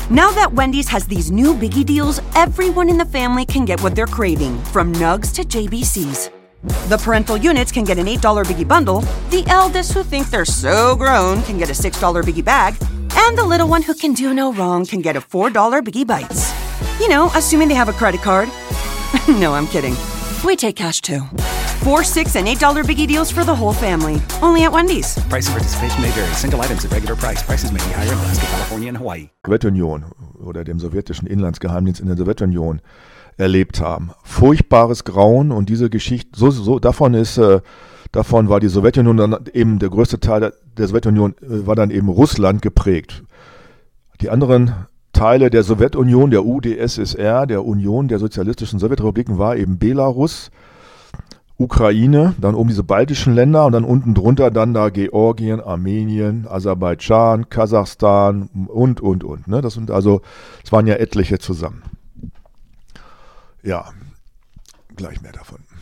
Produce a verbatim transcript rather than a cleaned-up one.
Now that Wendy's has these new biggie deals, everyone in the family can get what they're craving, from nugs to J B Cs. The parental units can get an eight dollar biggie bundle, the eldest who think they're so grown can get a six dollar biggie bag, and the little one who can do no wrong can get a four dollar biggie bites. You know, assuming they have a credit card. No, I'm kidding. We take cash too. Four, six, and eight dollar biggie deals for the whole family. Only at Wendy's. Price and participation may vary. Single items at regular price. Prices may be higher in Alaska, California, and Hawaii. Sowjetunion oder dem sowjetischen Inlandsgeheimdienst in der Sowjetunion erlebt haben. Furchtbares Grauen und diese Geschichte, so, so davon ist, äh, davon war die Sowjetunion dann eben der größte Teil der, der Sowjetunion äh, war dann eben Russland geprägt. Die anderen Teile der Sowjetunion, der U D S S R, der Union der sozialistischen Sowjetrepubliken war eben Belarus, Ukraine, dann oben diese baltischen Länder und dann unten drunter dann da Georgien, Armenien, Aserbaidschan, Kasachstan und, und, und. Ne? Das sind also, es waren ja etliche zusammen. Ja, gleich mehr davon.